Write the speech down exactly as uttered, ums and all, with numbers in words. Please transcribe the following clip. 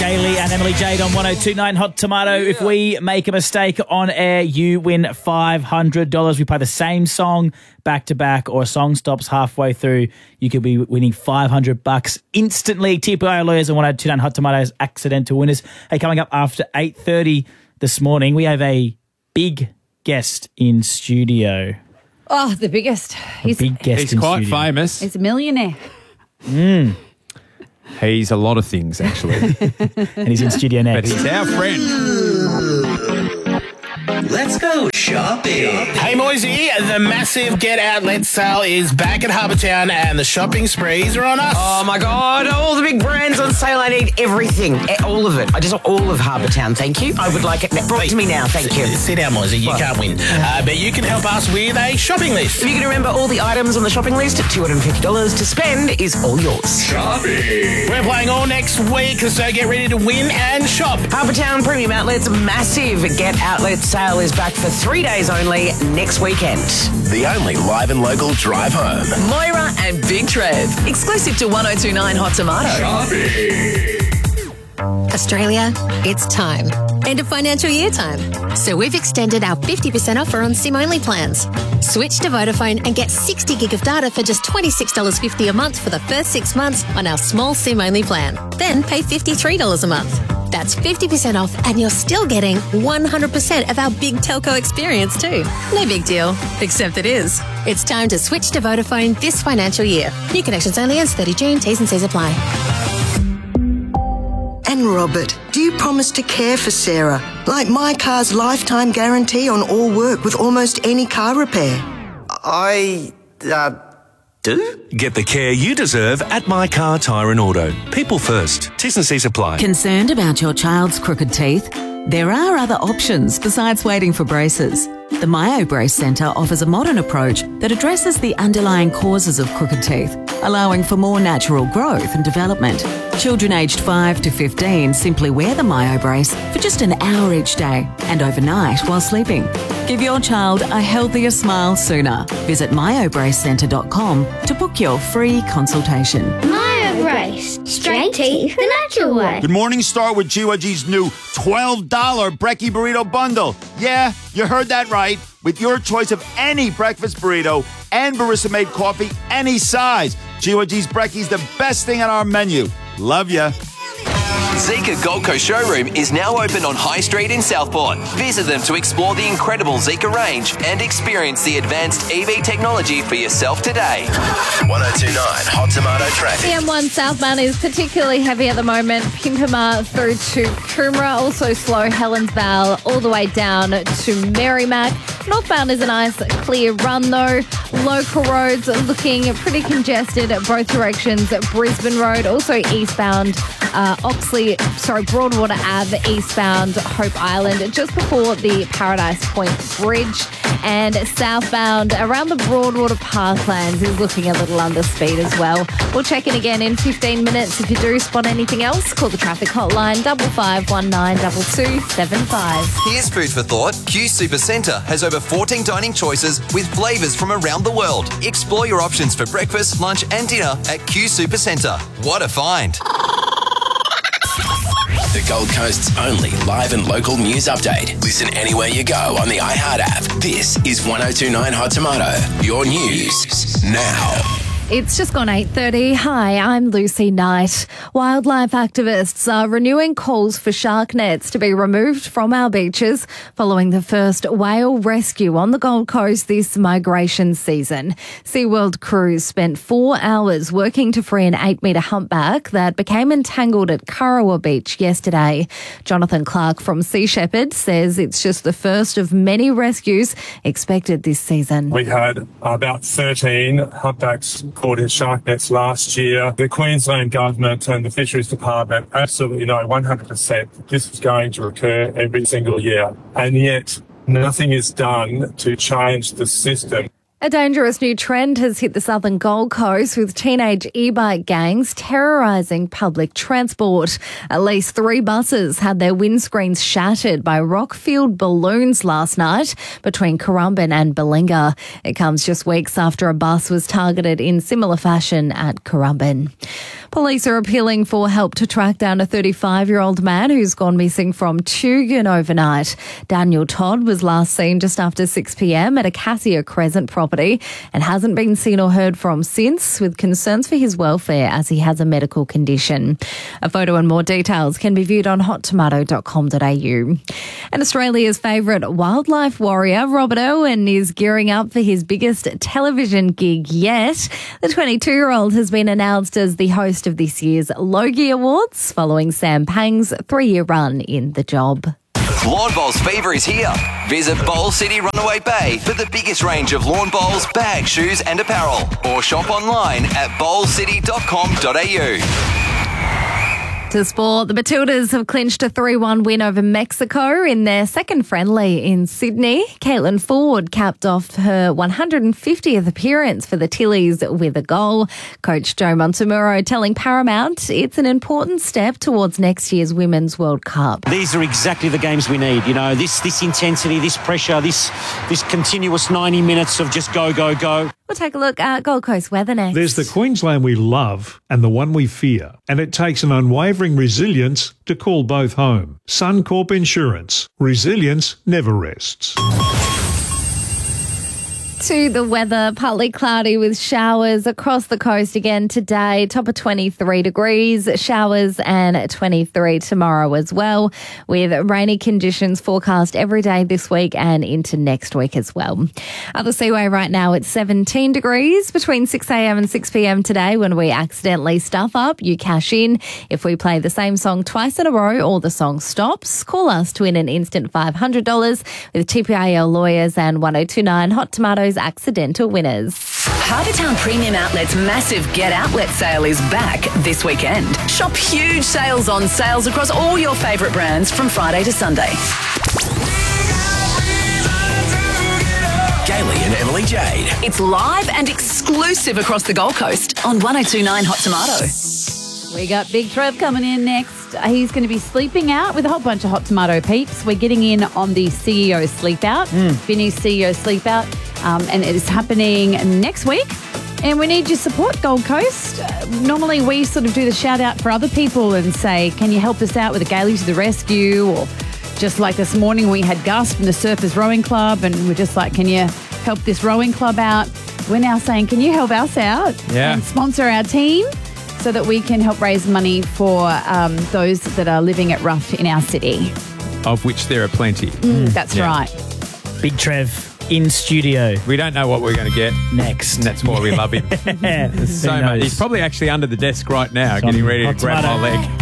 Daly and Emily Jade on one oh two point nine Hot Tomato. Yeah. If we make a mistake on air, you win five hundred dollars. We play the same song back to back, or a song stops halfway through, you could be winning five hundred bucks instantly. T P I Lawyers on one oh two point nine Hot Tomatoes, accidental winners. Hey, coming up after eight thirty this morning, we have a big guest in studio. Oh, the biggest. A He's, big guest He's in quite studio. famous. he's a millionaire. Mm. He's a lot of things, actually. And he's in studio But next. he's our friend. Let's go shopping. Hey Moisey, the massive Get Outlet sale is back at Harbour Town and the shopping sprees are on us. Oh my God, all the big brands on sale. I need everything, eh, all of it. I just want all of Harbour Town, thank you. I would like it brought to me now, thank you. Sit down, Moisey, you What? can't win. Uh, but you can help us with a shopping list. If you can remember all the items on the shopping list, two hundred fifty dollars to spend is all yours. We're playing all next week, so get ready to win and shop. Harbour Town Premium Outlets massive Get Outlet sale is back for three days only next weekend. The only live and local drive home. Moira and Big Trev. Exclusive to one oh two point nine Hot Tomato. Australia, it's time. End of financial year time. So we've extended our fifty percent offer on SIM-only plans. Switch to Vodafone and get sixty gig of data for just twenty-six dollars fifty a month for the first six months on our small SIM-only plan. Then pay fifty-three dollars a month. That's fifty percent off, and you're still getting one hundred percent of our big telco experience too. No big deal, except it is. It's time to switch to Vodafone this financial year. New connections only ends thirty June. T's and C's apply. And Robert, do you promise to care for Sarah? Like my car's lifetime guarantee on all work with almost any car repair. I, uh, do? Get the care you deserve at My Car Tyre and Auto. People first. T's and C's apply. Concerned about your child's crooked teeth? There are other options besides waiting for braces. The Myo Brace Centre offers a modern approach that addresses the underlying causes of crooked teeth, allowing for more natural growth and development. Children aged five to fifteen simply wear the Myo Brace for just an hour each day and overnight while sleeping. Give your child a healthier smile sooner. Visit myo brace centre dot com to book your free consultation. Myo Brace. Straight teeth the natural way. Good morning, start with G Y G's new twelve dollars Brekkie Burrito Bundle. Yeah, you heard that right. With your choice of any breakfast burrito and barista-made coffee, any size. G Y G's Brekkie's the best thing on our menu. Love ya. Zika Gold Coast showroom is now open on High Street in Southport. Visit them to explore the incredible Zika range and experience the advanced E V technology for yourself today. one oh two point nine Hot Tomato traffic. The M one southbound is particularly heavy at the moment. Pimpama through to Coomera, also slow Helens Vale all the way down to Merrimack. Northbound is a nice clear run though. Local roads looking pretty congested at both directions. At Brisbane Road, also eastbound uh, Oxley, sorry, Broadwater Ave, eastbound Hope Island, just before the Paradise Point Bridge. And southbound around the Broadwater Parklands is looking a little under speed as well. We'll check in again in fifteen minutes. If you do spot anything else, call the traffic hotline double five one nine double two seven five. Here's food for thought. Q Supercentre has over fourteen dining choices with flavours from around the world. Explore your options for breakfast, lunch and dinner at Q Supercentre. What a find. The Gold Coast's only live and local news update. Listen anywhere you go on the iHeart app. This is one oh two point nine Hot Tomato. Your news now. It's just gone eight thirty. Hi, I'm Lucy Knight. Wildlife activists are renewing calls for shark nets to be removed from our beaches following the first whale rescue on the Gold Coast this migration season. SeaWorld crews spent four hours working to free an eight-metre humpback that became entangled at Kurrawa Beach yesterday. Jonathan Clark from Sea Shepherd says it's just the first of many rescues expected this season. We had about thirteen humpbacks caught in shark nets last year. The Queensland Government and the Fisheries Department absolutely know one hundred percent that this is going to occur every single year. And yet nothing is done to change the system. A dangerous new trend has hit the southern Gold Coast with teenage e-bike gangs terrorising public transport. At least three buses had their windscreens shattered by rock-filled balloons last night between Currumbin and Balinga. It comes just weeks after a bus was targeted in similar fashion at Currumbin. Police are appealing for help to track down a thirty-five-year-old man who's gone missing from Tugun overnight. Daniel Todd was last seen just after six p.m. at a Cassia Crescent property and hasn't been seen or heard from since, with concerns for his welfare as he has a medical condition. A photo and more details can be viewed on hot tomato dot com dot a u. And Australia's favourite wildlife warrior, Robert Owen, is gearing up for his biggest television gig yet. The twenty-two-year-old has been announced as the host of this year's Logie Awards, following Sam Pang's three-year run in the job. Lawn Bowls fever is here. Visit Bowl City Runaway Bay for the biggest range of lawn bowls, bags, shoes and apparel. Or shop online at bowl city dot com dot a u. To sport, the Matildas have clinched a three one win over Mexico in their second friendly in Sydney. Caitlin Ford capped off her one hundred fiftieth appearance for the Tillies with a goal. Coach Joe Montemuro telling Paramount it's an important step towards next year's Women's World Cup. These are exactly the games we need. You know, this this intensity, this pressure, this this continuous ninety minutes of just go, go, go. We'll take a look at Gold Coast weather next. There's the Queensland we love and the one we fear, and it takes an unwavering resilience to call both home. Suncorp Insurance. Resilience never rests. To the weather, partly cloudy with showers across the coast again today. Top of twenty-three degrees, showers and twenty-three tomorrow as well, with rainy conditions forecast every day this week and into next week as well. At the Seaway right now, it's seventeen degrees between six a.m. and six p.m. today. When we accidentally stuff up, you cash in. If we play the same song twice in a row or the song stops, call us to win an instant five hundred dollars with T P I L lawyers and one oh two nine Hot Tomatoes accidental winners. Harbour Town Premium Outlet's massive Get Outlet sale is back this weekend. Shop huge sales on sales across all your favourite brands from Friday to Sunday. Kaylee and Emily Jade. It's live and exclusive across the Gold Coast on one oh two nine Hot Tomato. We got Big Trev coming in next. He's going to be sleeping out with a whole bunch of Hot Tomato peeps. We're getting in on the C E O Sleep Out, mm. Vinny's C E O Sleep Out, um, and it is happening next week. And we need your support, Gold Coast. Uh, normally we sort of do the shout out for other people and say, can you help us out with a Gailey to the rescue? Or just like this morning we had Gus from the Surfers Rowing Club and we're just like, can you help this rowing club out? We're now saying, can you help us out yeah. and sponsor our team? So that we can help raise money for um, those that are living at rough in our city. Of which there are plenty. Mm, that's yeah. right. Big Trev in studio. We don't know what we're going to get next. And that's why we love him. yeah, so much. He's probably actually under the desk right now, getting ready to grab my leg.